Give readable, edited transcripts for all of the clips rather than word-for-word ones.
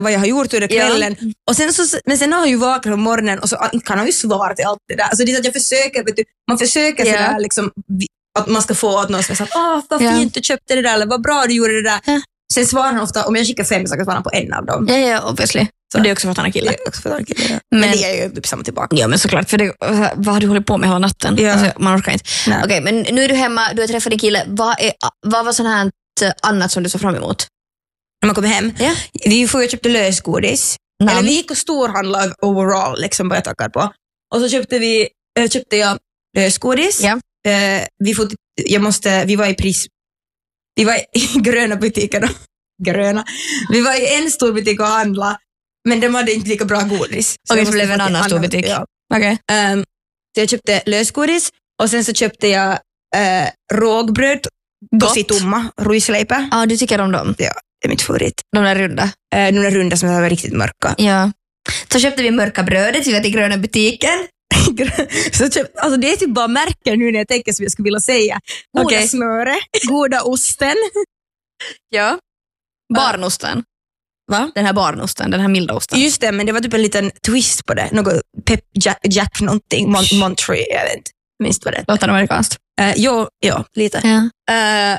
vad jag har gjort under kvällen. Ja. Och men sen har han ju vaknat på morgonen och så kan han ju svara till allt det där. Alltså det är så att jag försöker, man försöker sådär liksom, att man ska få åt någon som säger vad fint du köpte det där, eller vad bra du gjorde det där. Ja. Sen svarar han ofta, om jag skickar 5 så svarar han på en av dem. Ja, obviously. Så det är också för att han är kille. Det är också för att han är kille, men det är ju typ samma tillbaka. Ja, men såklart. För det, vad har du hållit på med hela natten? Ja. Alltså, man orkar inte. Okej, men nu är du hemma, du har träffat din kille. Vad var sånt här annat som du såg fram emot? När man kommer hem? Ja. Vi får ju köpte lösgodis. Eller vi gick och storhandlade overall, liksom, vad jag tackar på. Och så köpte jag lösgodis. Ja. Vi var i gröna butiker. Gröna. Vi var i en stor butik och handla, men de hade inte lika bra godis. Och det blev en annan stor butik. Ja. Okay. Så jag köpte lösgodis och sen så köpte jag rågbröd, tossitumma, ruisleipä. Ja, du tycker om dem? Ja, det är mitt favorit. De är runda? De är runda som var riktigt mörka. Ja. Så köpte vi mörka brödet, vi var till gröna butiken. Alltså det är typ bara märken nu när jag tänker som jag skulle vilja säga. Goda smöre, goda osten. Ja. Barnosten. Va? Den här barnosten, den här milda osten. Just det, men det var typ en liten twist på det. Något Jack någonting, Monterey, jag vet inte. Minst vad det. Låter amerikanskt. Ja, lite. Ja.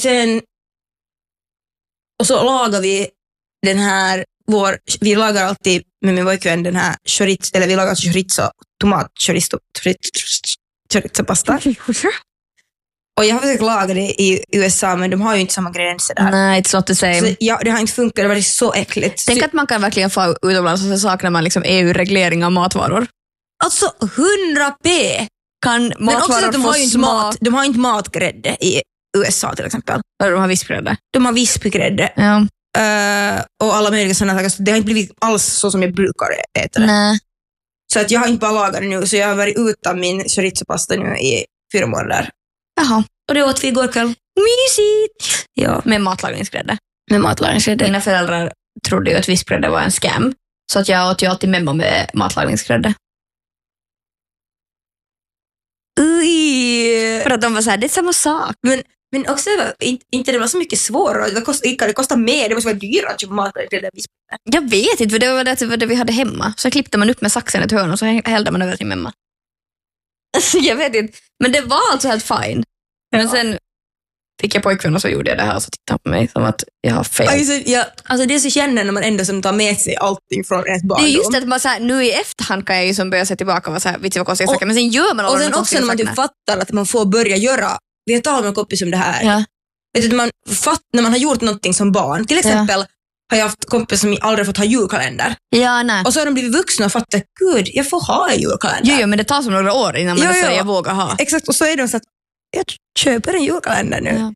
Och så lagar vi den här, vi lagar alltid med min pojkvän den här chorizo, eller vi lagar chorizo, tomat, chorizo-pasta. Och jag har försökt laga det i USA, men de har ju inte samma gränser där. Nej, it's not the same. Så det har inte funkat, det var så äckligt. Tänk att man kan verkligen få utomlands och så saknar man liksom EU-reglering av matvaror. Alltså 100p! Kan matvaror få smak? De har inte matgrädde i USA till exempel. De har vispgrädde. De har vispgrädde. Ja. Och alla möjliga sådana saker. Det har inte blivit alls så som jag brukar äta det. Nej. Så att jag har inte bara lagat det nu, så jag har varit utan min chorizo-pasta nu i 4 månader. Jaha. Och det åt vi igår kväll. Mysigt! Ja. Med matlagningsgrädde. Mina föräldrar trodde ju att vispgrädde var en scam. Så att jag åt ju alltid memma med matlagningsgrädde. För att de var så här, det är samma sak. Men också, inte det var så mycket svårare. Det kostar mer, det måste vara dyrare att köpa matlagningsgrädde. Jag vet inte, för det var det vi hade hemma. Så klippte man upp med saxen ett hörn och så hällde man över till memma. Alltså, jag vet inte. Men det var alltså helt fine. Men sen fick jag pojkvän och så gjorde jag det här och så tittade han på mig som att jag har fel. Alltså det är så känner när man ändå som tar med sig allting från ett barndom. Det är just att man så här, nu i efterhand kan jag ju som börja se tillbaka och vara så här, vet du vad konstiga saker, men sen gör man alla och sen också när man typ fattar att man får börja göra, vi har talat med en kompis om det här. Ja. Vet du, när man har gjort någonting som barn, till exempel har jag haft kompis som aldrig fått ha julkalender. Ja, nej. Och så har de blivit vuxna och fattat, gud, jag får ha en julkalender. Jo, men det tar som några år innan man säger jag vågar ha. Exakt, och så är de så att jag köper en julkalender nu. Ja.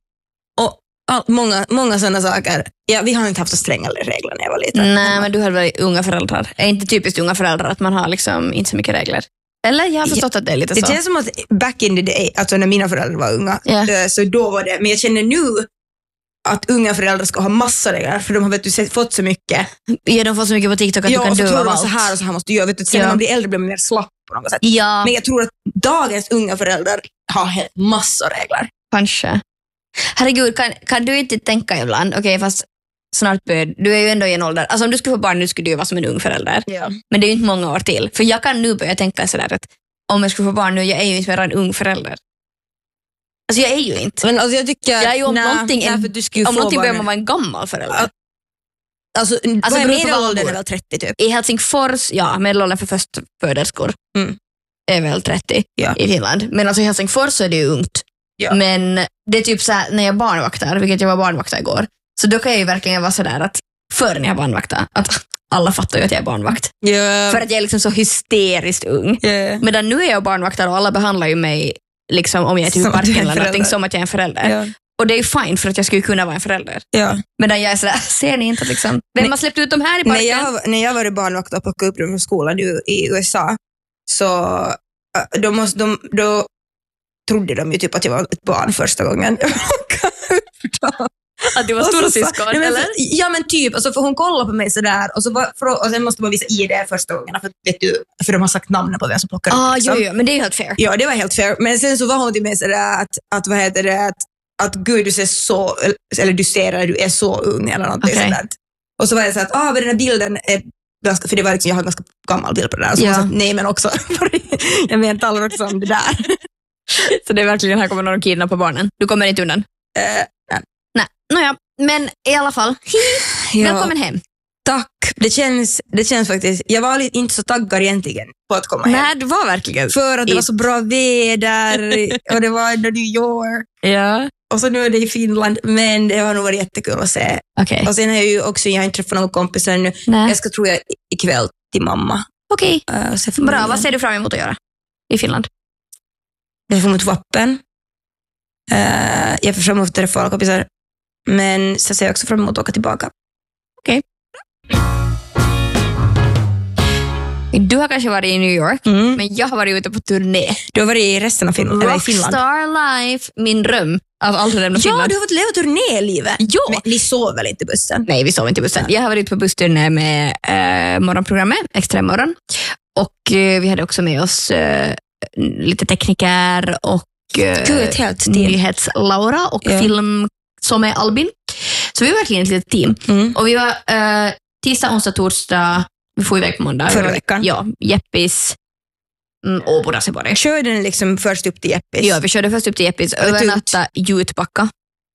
Och många sådana saker. Ja, vi har inte haft så stränga regler när jag var liten. Nej, men du har väl unga föräldrar. Är inte typiskt unga föräldrar att man har liksom inte så mycket regler? Eller jag har förstått att det är lite så. Det känns som att back in the day, alltså när mina föräldrar var unga, så då var det. Men jag känner nu att unga föräldrar ska ha massa regler, för de har fått så mycket. Ja, de får så mycket på TikTok att du kan dö av allt. Så här måste du göra. Sen när man blir äldre blir man mer slapp på något sätt. Ja. Men jag tror att dagens unga föräldrar har massa regler. Kanske. Herregud, kan du inte tänka ibland, okej, fast snart du är ju ändå i en ålder, alltså om du skulle få barn nu skulle du ju vara som en ung förälder. Ja. Men det är ju inte många år till. För jag kan nu börja tänka sådär att om jag skulle få barn nu, jag är ju inte mer en ung förälder. Alltså jag är ju inte. Men alltså jag tycker... Jag är ju om någonting börjar man vara en gammal förälder. Alltså vad är medelåldern är väl 30 typ? I Helsingfors, medelåldern för förstföderskor är väl 30 i Finland. Men alltså i Helsingfors så är det ju ungt. Ja. Men det är typ så här, när jag barnvaktar, vilket jag var barnvaktare igår, så då kan jag ju verkligen vara sådär att förr när jag barnvaktar, att alla fattar ju att jag är barnvakt. Yeah. För att jag är liksom så hysteriskt ung. Yeah. Medan nu är jag barnvaktare och alla behandlar ju mig liksom, om jag är typ i parken eller någonting, som att jag är en förälder. Yeah. Och det är ju fine för att jag skulle kunna vara en förälder. Yeah. Medan jag är sådär, ser ni inte att liksom, vem har släppt ut dem här i parken? När jag var barnvaktare och plockade upp dem från skolan nu i USA, så då trodde de ju typ att jag var ett barn första gången. Att du var stora syskon, eller? Ja, men typ. Alltså, för hon kollade på mig sådär och sen måste man visa ID första gången för de har sagt namnen på vem som plockar upp. Liksom. Jo, men det är ju helt fair. Ja, det var helt fair. Men sen så var hon till mig sådär att gud, du ser så, eller du ser att du är så ung eller någonting sådär. Och så var jag så att den här bilden är ganska, för det var liksom, jag har en ganska gammal bild på det där. Och så var jag så att, nej men också, jag menar talar också om det där. Så det är verkligen, här kommer någon kidnappa barnen. Du kommer inte undan? Nej. Nåja, men i alla fall, välkommen hem. Tack, det känns faktiskt, jag var inte så taggad egentligen på att komma hem. Nej, det var verkligen. För att det var så bra väder och det var i New York. Ja. Och så nu är det i Finland, men det har nog varit jättekul att se. Okay. Och sen har jag har inte träffat någon kompis ännu. Jag ska, tror jag, ikväll till mamma. Okej, bra. Vad ser du fram emot att göra i Finland? Jag får mot vappen. Jag får fram emot att träffa alla kompisar. Men så ser jag också fram emot att åka tillbaka. Okej. Du har kanske varit i New York, men jag har varit ute på turné. Du har varit i resten av Finland? Rockstar life, min dröm. Alltså, ja, Finland. Du har fått leva turnélivet. Jo. Men ni sov väl inte i bussen? Nej, vi sov inte i bussen. Jag har varit ute på bussturné med morgonprogrammet, Extremmorgon. Och vi hade också med oss lite tekniker och nyhets-Laura och film som är Albin. Så vi var verkligen ett litet team. Och vi var tisdag, onsdag, torsdag. Vi får iväg på måndag. Förra veckan. Ja, Jeppis. Åbo Raseborg. Körde den liksom först upp till Jeppis? Ja, vi körde först upp till Jeppis. Övernatta Jutbacka.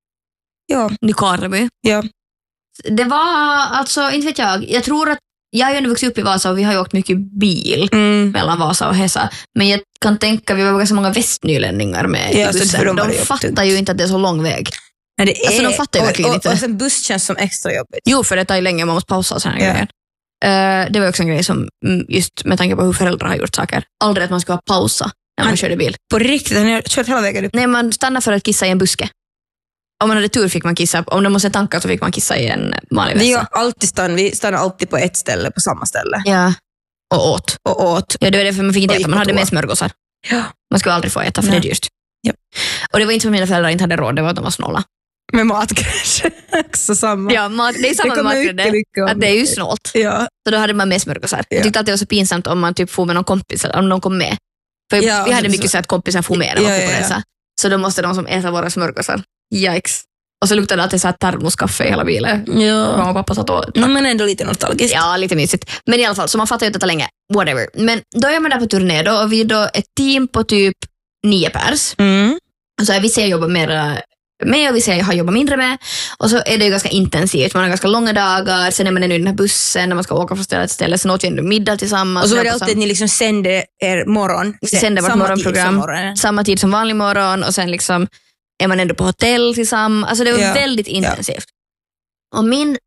Ja. Nykarleby. Ja. Det var alltså, inte vet jag. Jag tror att jag har ju ändå vuxit upp i Vasa och vi har ju åkt mycket bil mellan Vasa och Hesa. Men jag kan tänka, vi var ganska många västnylänningar med i bussen. De fattar ju inte att det är så lång väg. Nej, det är, alltså de fattar ju verkligen inte. Och sen buss känns som extra jobbigt. Jo, för det tar ju länge, man måste pausa och sådana grejer. Det var också en grej som, just med tanke på hur föräldrar har gjort saker. Aldrig att man ska ha pausa när man körde bil. På riktigt, han har kört hela vägen upp. Nej, man stannar för att kissa i en buske. Om man hade tur fick man kissa. Om de måste tanka så fick man kissa i en vanlig vässa. Vi stannar alltid på ett ställe, på samma ställe. Ja, och åt. Ja, det var därför man fick inte äta. Man hade med smörgåsar. Ja. Man skulle aldrig få äta, för det är dyrt. Ja. Och det var inte för mina föräldrar inte hade råd, det var att de var snåla. Med mat kanske också samma. Ja, det är samma med matgrädde. Att det är ju snålt. Ja. Så då hade man med smörgåsar. Jag tyckte att det var så pinsamt om man typ får med någon kompis, om någon kom med. För vi hade mycket så att kompisar får med när man får på resa. Så då måste de som äta våra smörgåsar. Yikes. Och så luktade det alltid så här termoskaffe i hela bilen. Ja. Mamma och pappa satt och... Men ändå lite nostalgiskt. Ja, lite mysigt. Men i alla fall, så man fattar ju inte detta länge. Whatever. Men då är man där på turné då, och vi är då ett team på typ 9 pers. Så vissa jag jobbar mer med och vissa jag har jobbat mindre med. Och så är det ju ganska intensivt. Man har ganska långa dagar. Sen är man nu i den här bussen när man ska åka från ställe till ställe. Sen åt vi ändå middag tillsammans. Och så var det alltid att ni liksom sände er morgon. Sände vårt morgonprogram. Samma tid som vanlig morgon. Och sen liksom är man ändå på hotell tillsammans. Alltså det var väldigt intensivt. Och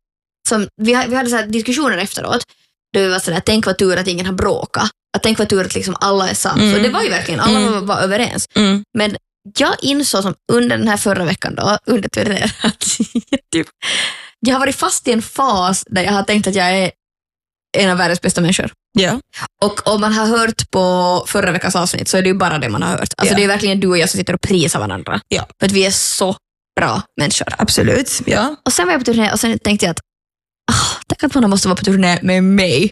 vi hade så här diskussioner efteråt. Det var sådär, tänk vad tur att ingen har bråkat. Tänk vad tur att liksom alla är sams. Och det var ju verkligen, alla var överens. Men jag insåg som under den här förra veckan då, under turné, att jag har varit fast i en fas där jag har tänkt att jag är en av världens bästa människor. Ja. Och om man har hört på förra veckans avsnitt så är det ju bara det man har hört. Alltså det är verkligen du och jag som sitter och prisar varandra. Ja. För att vi är så bra människor. Absolut, ja. Och sen var jag på turné och sen tänkte jag att tänk att man måste vara på turné med mig.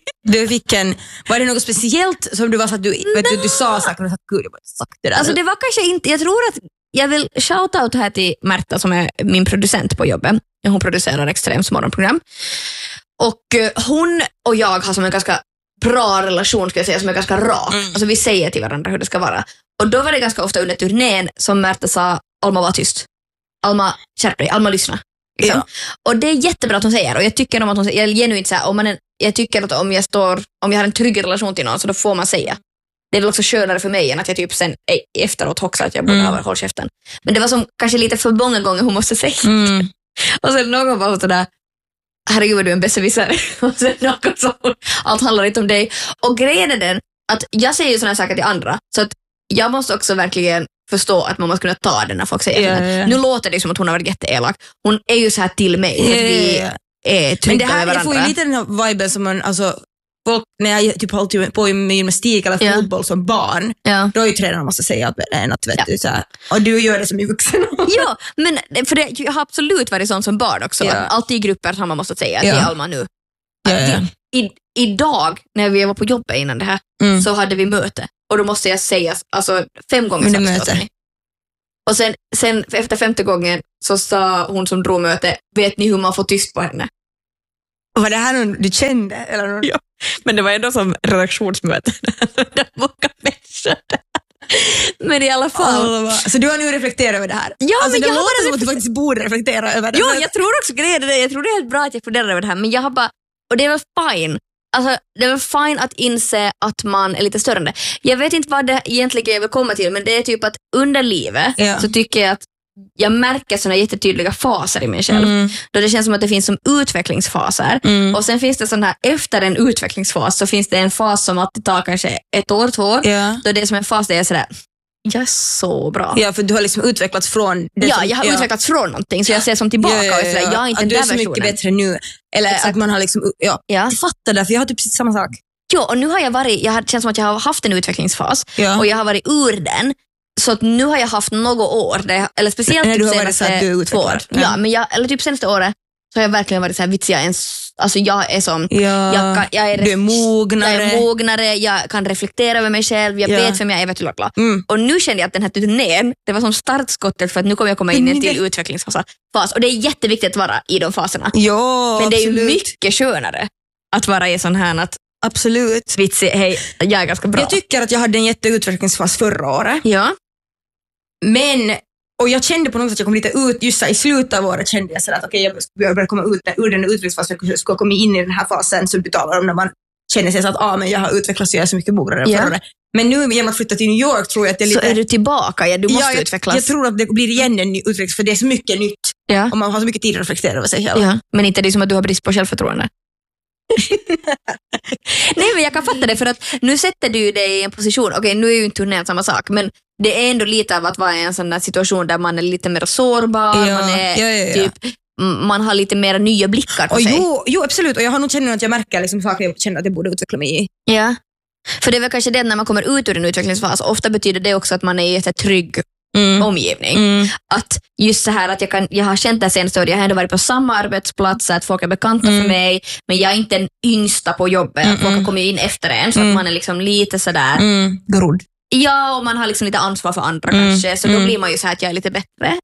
Var det något speciellt som du var så att du sa saker och sa gud, jag har sagt det där. Alltså det var kanske inte, jag tror att jag vill shout-out här till Märta som är min producent på jobbet. Hon producerar Extrems morgonprogram. Och hon och jag har som en ganska bra relation, ska jag säga, som är ganska rak. Alltså vi säger till varandra hur det ska vara. Och då var det ganska ofta under turnén som Märta sa, Alma var tyst. Alma, skärp dig, Alma lyssna. Liksom. Ja. Och det är jättebra att hon säger, och jag tycker om att hon säger, jag genuint så här, jag tycker att om jag har en trygg relation till någon så då får man säga. Det är väl också skönare för mig än att jag typ sen efteråt hoxar att jag borde ha hållit käften. Men det var som kanske lite för många gånger hon måste säga. Och sen någon var sådär, herregud vad du är en besserwisser. Och sen någon sa, allt handlar inte om dig. Och grejen är den att jag säger ju sådana saker till andra, så att jag måste också verkligen förstå att man måste kunna ta det när folk säger Nu låter det som att hon har varit jätteelak. Hon är ju så här till mig. Vi är trygga med varandra. Jag får ju lite den här viben som man, alltså, folk, när jag typ hållit på med gymnastik eller fotboll som barn, då är ju tränarna måste säga att vet du, så här, och du gör det som i vuxen. Ja, men för det, jag har absolut varit sån som barn också. Alltid i grupper som man måste säga till Alma nu. Idag, när vi var på jobbet innan det här, så hade vi möte. Och då måste jag säga 5 gånger så. Och sen efter 5:e gången så sa hon som drog möte, vet ni hur man får tyst på henne? Var det här någon du kände? Eller någon? Ja, men det var ändå som redaktionsmöte. Det var många människor. Men i alla fall. Så du har nu reflekterat över det här? Ja, alltså, men det låter som att du faktiskt borde reflektera över det. Jo, jag tror också det. Jag tror det är helt bra att jag funderar över det här. Men jag har bara, och det är väl fine. Alltså, det är väl fine att inse att man är lite störande. Jag vet inte vad det egentligen jag vill komma till, men det är typ att under livet så tycker jag att jag märker såna jättetydliga faser i mig själv. Då det känns som att det finns som utvecklingsfaser. Och sen finns det sån här, efter en utvecklingsfas så finns det en fas som alltid tar kanske 1 år, 2 år. Då det är som en fas där jag är sådär, jag är så bra. Ja, för du har liksom utvecklats från det. Ja, jag har utvecklats från någonting, så jag ser som tillbaka och är sådär, jag är inte den där versionen. Att du är så mycket bättre nu. Eller exakt. Att man har liksom, jag fattar det, för jag har typ precis samma sak. Ja, och nu har jag känns som att jag har haft en utvecklingsfas och jag har varit ur den. Så att nu har jag haft något år, eller speciellt typ senaste 2 år. Ja, men eller typ senaste året så har jag verkligen varit så här, alltså jag är som, du är mognare. Jag är mognare, jag kan reflektera över mig själv, jag vet vem jag är, vet du. Och nu kände jag att den här turnén, det var som startskottet för att nu kommer jag komma in i en till utvecklingsfas. Och det är jätteviktigt att vara i de faserna. Ja, men det är ju mycket skönare att vara i sån här att absolut. Vitsig, hej, jag är ganska bra. Jag tycker att jag hade en jätteutvecklingsfas förra året. Ja. Men, och jag kände på något sätt att jag kom lite ut, just i slutet av året kände jag så att okej, jag började komma ut ur den utvecklingsfasen, jag skulle komma in i den här fasen som du talar om när man känner sig så att men jag har utvecklats och jag är så mycket mognare förra året. Men nu genom att flytta till New York tror jag att det är lite... Så är du tillbaka, du måste utvecklas. Jag tror att det blir igen en ny utveckling för det är så mycket nytt och man har så mycket tid att reflektera över sig själv. Ja. Men inte det är som att du har brist på självförtroende. Nej, men jag kan fatta det, för att nu sätter du dig i en position, okej, nu är ju inte turnén samma sak, men det är ändå lite av att vara i en sån där situation där man är lite mer sårbar, man är typ, man har lite mer nya blickar på sig. Jo, absolut, och jag har nog känt att jag märker liksom saker jag känner att jag borde utveckla mig i. Ja, för det är väl kanske det när man kommer ut ur en utvecklingsfas, ofta betyder det också att man är i ett trygg omgivning. Att just så här att jag har känt det senaste året, jag har ändå varit på samma arbetsplats, att folk är bekanta för mig, men jag är inte den yngsta på jobbet. Folk har kommit in efter en, så att man är liksom lite sådär grodd. Ja, och man har liksom lite ansvar för andra kanske, så då blir man ju så här att jag är lite bättre.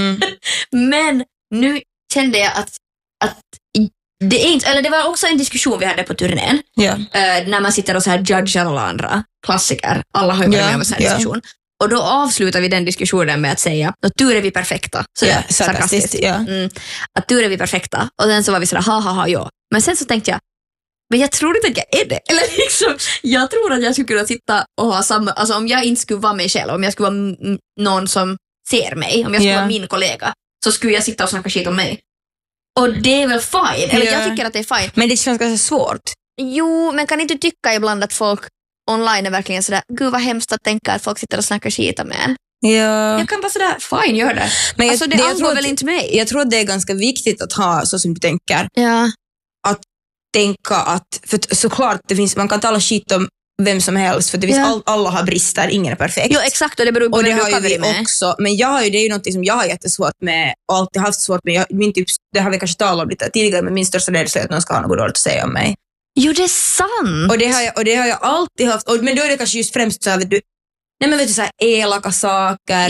Men nu kände jag att det är inte, eller det var också en diskussion vi hade på turnén, när man sitter och så här judgar alla andra klassiker, alla har ju varit med om så här diskussion. Och då avslutar vi den diskussionen med att säga att tur är vi perfekta. Så sarkastiskt. Att tur är vi perfekta. Och sen så var vi sådär, ja. Men sen så tänkte jag, men jag tror inte att jag är det. Eller liksom, jag tror att jag skulle kunna sitta och ha samma, alltså om jag inte skulle vara mig själv, om jag skulle vara någon som ser mig, om jag skulle vara min kollega, så skulle jag sitta och snacka skit om mig. Och det är väl fine. Eller jag tycker att det är fine. Men det känns ganska svårt. Jo, men kan inte tycka ibland att folk online är verkligen sådär, gud vad hemskt att tänka att folk sitter och snackar skita med en. Ja. Jag kan bara sådär, fine, gör det. Men alltså det angår väl inte mig. Jag tror att det är ganska viktigt att ha så som du tänker. Ja. Att tänka att, för såklart det finns, man kan tala skit om vem som helst, för det finns alla har brister, ingen är perfekt. Jo, exakt, och det beror på och det vem har du ju vi med. också. Men det är ju något som jag har jättesvårt med och alltid haft svårt med. Det har vi kanske talat om lite tidigare, men min största rädsla är att någon ska ha något dåligt att säga om mig. Jo, det är sant. Och det har jag alltid haft. Men då är det kanske just främst så här, vet du så här elaka saker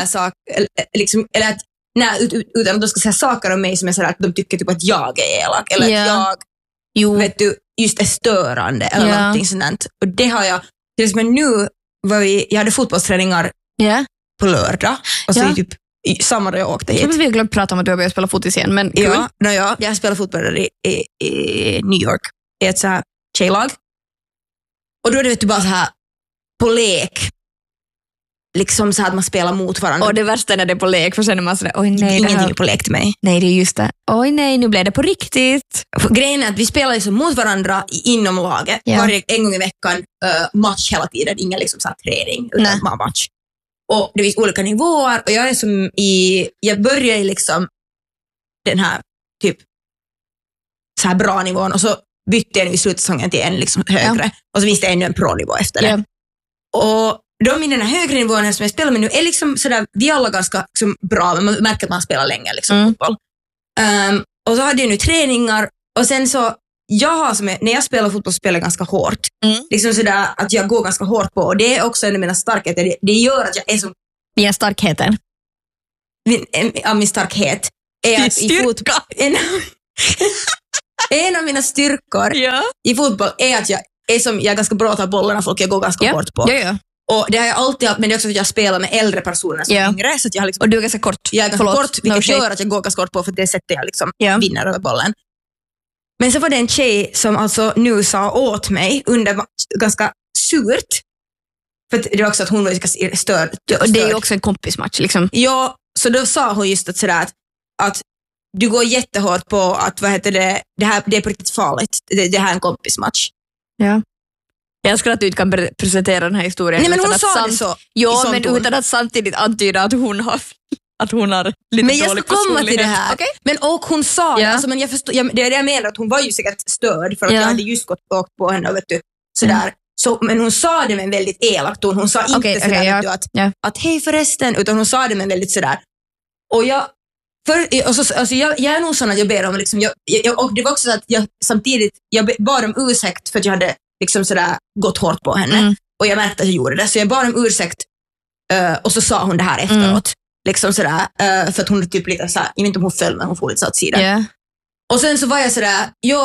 eller att utan att de ska säga saker om mig som är så här, att de tycker typ att jag är elak eller att jag vet du, just är störande eller någonting sånt. Och det har jag, till exempel nu jag hade fotbollsträningar på lördag och så typ samma dag jag åkte hit. Jag vill glömma prata om att du har börjat spela fotboll igen, men kul. Jag spelar fotboll i New York i ett så här tjejlag. Och då är det vet du bara så här på lek. Liksom så att man spelar mot varandra. Och det värsta när det är på lek, för sen är man sådär, oj nej. Ingenting är på lek till mig. Nej, det är just det. Oj nej, nu blev det på riktigt. Grejen är att vi spelar liksom mot varandra inom laget. En gång i veckan, match hela tiden. Ingen liksom så här träning, utan match. Och det finns olika nivåer. Och jag är jag börjar i liksom den här typ så här bra nivån. Och så bytte jag nu i slutsäsongen till en liksom högre. Och så finns det ännu en pro-nivå efter det. Och de i den här högre nivån som jag spelar med nu är liksom sådär, vi är alla ganska liksom bra, men man märker att man spelar länge liksom fotboll. Och så hade jag nu träningar och sen så, när jag spelar fotboll spelar jag ganska hårt. Liksom sådär att jag går ganska hårt på, och det är också en av mina starkheter. Det gör att jag är som... Mina starkheter? Min starkhet är att i fotboll... En av mina styrkor i fotboll är att jag är ganska bra att ta bollarna folk jag går ganska hårt på. Ja. Och det har jag alltid haft, men det är också att jag spelar med äldre personer som yngre. Så att jag har liksom, och du är ganska kort. Jag är ganska kort, vilket gör att jag går ganska kort på för det sättet jag liksom vinner över bollen. Men så var det en tjej som alltså nu sa åt mig under ganska surt. För det var också att hon var ganska störd. Och det är ju också en kompismatch liksom. Ja, så då sa hon just att du går jättehårt på att det är på riktigt farligt. Det här är en kompismatch. Ja. Jag önskar att du inte kan presentera den här historien. Nej, men hon sa det så. Ja, men utan att samtidigt antyda att hon har lite dålig personlighet. Men jag ska komma till det här. Okay. Men och hon sa det, alltså, men jag förstår, det är det jag menar, att hon var ju säkert störd för att jag hade just åkt på henne och vet du, sådär. Så, men hon sa det med en väldigt elak ton. Hon sa inte sådär att hej förresten, utan hon sa det med väldigt sådär. Och jag är nog sån att jag ber om liksom, och det var också så att jag samtidigt bad om ursäkt för att jag hade liksom sådär gått hårt på henne. Och jag märkte att jag gjorde det. Så jag bad om ursäkt och så sa hon det här efteråt. Liksom sådär, för att hon typ lite såhär, jag vet inte om hon föll men hon får lite så åt sidan. Yeah. Och sen så var jag sådär,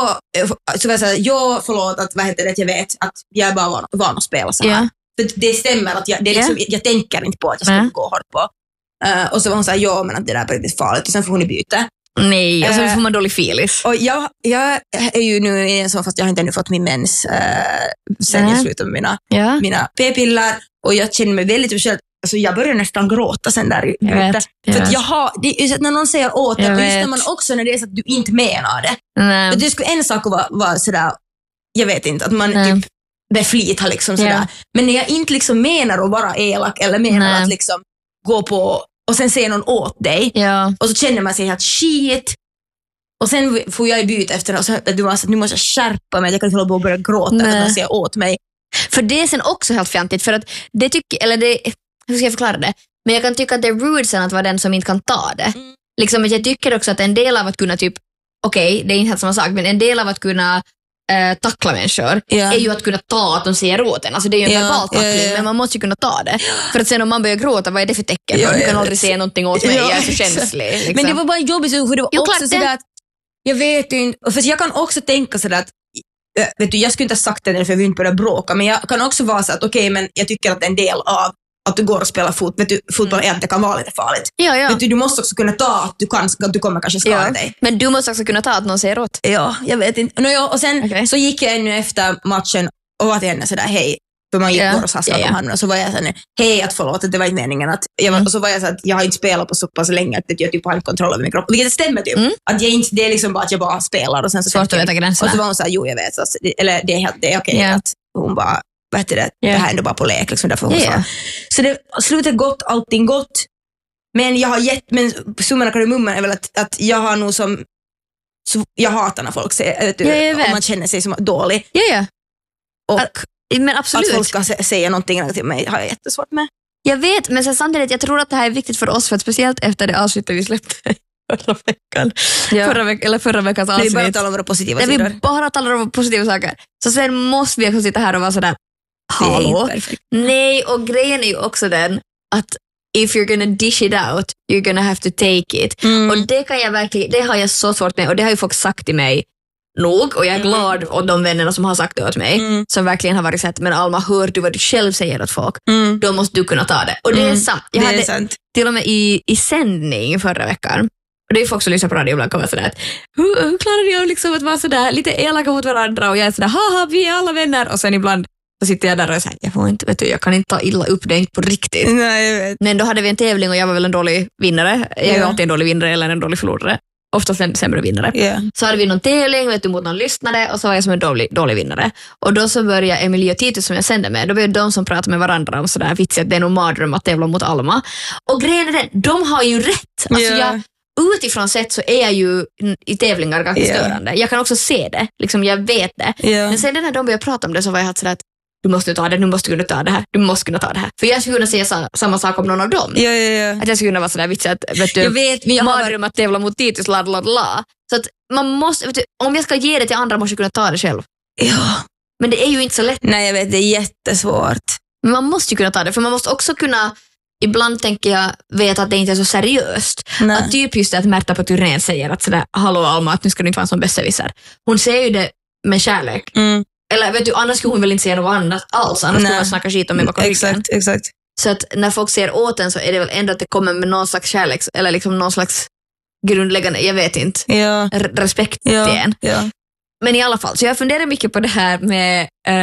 förlåt att att jag vet att jag är bara van att spela så här. Yeah. För det stämmer att jag tänker inte på att jag ska gå hårt på. Och så var hon såhär, men att det där är riktigt farligt. Och sen får hon i byte. Nej, och sen får man dålig feelis. Och jag är ju nu i en sån, fast jag har inte ännu fått min mens sen jag slutade med mina p-piller. Och jag känner mig väldigt speciellt. Alltså jag börjar nästan gråta sen där. För att det är när någon säger åt det, just när man också när det är så att du inte menar det. Nej. Det skulle en sak vara sådär, jag vet inte, att man typ med flit har liksom sådär. Men när jag inte liksom menar att vara elak eller menar att liksom gå på och sen säger någon åt dig och så känner man sig helt shit. Och sen får jag i byte efter det och så att nu måste jag skärpa mig, jag kan inte hålla på och börja gråta när man säger åt mig. För det är sen också helt fjantigt, för att det hur ska jag förklara det? Men jag kan tycka att det är rude sen att vara den som inte kan ta det. Liksom att jag tycker också att en del av att kunna typ, okej, det är inte helt samma sak, men en del av att kunna tackla människor är ju att kunna ta att de säger åt en. Alltså det är ju en verbal tackling, men man måste ju kunna ta det. För att sen om man börjar gråta, vad är det för tecken? Du kan aldrig säga någonting åt mig, jag är så känslig. Liksom. Men det var bara jobbigt, för det var också sådär att jag vet inte, för jag kan också tänka sådär att vet du, jag skulle inte ha sagt det för vi inte börjar bråka, men jag kan också vara så att okej, men jag tycker att en del av att du går och spelar fotboll är att det kan vara lite farligt. Vet du måste också kunna ta att du kommer kanske skada dig. Men du måste också kunna ta att någon säger åt. Ja, jag vet inte. Och sen så gick jag ännu efter matchen och var till henne sådär, hej. För man gick och hasslade om handen och så var jag såhär, hej, att förlåt, att det var inte meningen att och så var jag så att jag har inte spelat på så pass länge att jag typ har inte kontroll över min kropp. Vilket stämmer typ. Att jag inte, det är liksom bara att jag bara spelar och sen så svårt att veta gränserna. Och så var hon såhär, jo jag vet, så, eller det är okej att hon bara det här är ändå bara på lek liksom, därför hon sa. Så det slutet gott, allting gott. Men jag har men summan av kardemumman är väl att jag har nog som jag hatar när folk säger om man känner sig som dålig. Och men absolut. Att folk ska säga någonting till mig har jag jättesvårt med. Jag vet, men sen samtidigt, jag tror att det här är viktigt för oss, för att speciellt efter det avsnittet vi släppte förra veckan. Förra veckans avsnitt. Vi bara talar om våra positiva sidor. Vi bara talar om positiva saker. Så sen måste vi också sitta här och vara sådär, hallå? Nej, och grejen är ju också den att if you're gonna dish it out, you're gonna have to take it. Och det kan jag verkligen, det har jag så svårt med, och det har ju folk sagt till mig nog, och jag är glad åt de vännerna som har sagt det åt mig, som verkligen har varit sett, men Alma, hör du vad du själv säger åt folk? Då måste du kunna ta det. Och det är sant. Jag hade till och med i sändning förra veckan, och det är folk som lyssnar på radio ibland kommer sådär att hur klarar jag liksom att vara sådär lite elaka mot varandra, och jag är sådär, haha, vi är alla vänner, och sen ibland så sitter jag där och säger, jag kan inte ta illa upp, det är inte på riktigt. Nej, jag vet. Men då hade vi en tävling och jag var väl en dålig vinnare. Jag är alltid en dålig vinnare eller en dålig förlorare. Oftast en sämre vinnare. Så hade vi någon tävling mot någon lyssnare, och så var jag som en dålig vinnare. Och då så började Emilie och Titus som jag sände med, då var de som pratade med varandra om sådär vitsigt att det är nog mardröm att tävla mot Alma. Och grejen är den, de har ju rätt. Alltså utifrån sett så är jag ju i tävlingar ganska störande. Jag kan också se det, liksom jag vet det. Men sen när de började prata om det så var jag sådär att du måste ta det, du måste kunna ta det här, du måste kunna ta det här. För jag skulle kunna säga samma sak om någon av dem. Att jag skulle kunna vara sådär vitsig att, vet du, jag vet, men jag mardröm att tävla mot Titus, la. Så att man måste, vet du, om jag ska ge det till andra måste jag kunna ta det själv. Men det är ju inte så lätt. Nej, jag vet, det är jättesvårt. Men man måste ju kunna ta det, för man måste också kunna ibland tänker jag vet att det inte är så seriöst. Nej. Att typ just det att Märta på turnén säger att sådär, hallå Alma, att nu ska du inte vara en sån besserwisser. Hon säger ju det med kärlek. Eller vet du, annars skulle hon väl inte säga något annat alls. Annars skulle hon snacka skit om mig bakom ryggen. Exakt. Så att när folk ser åt en så är det väl ändå att det kommer med någon slags kärlek eller liksom någon slags grundläggande, jag vet inte, respekt till en. Ja. Men i alla fall, så jag funderar mycket på det här med